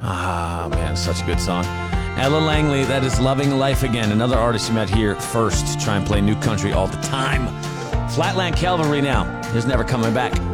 Ah, man, such a good song. Ella Langley, that is Loving Life Again. Another artist you met here first to try and play new country all the time. Flatland Calvary now. He's never coming back.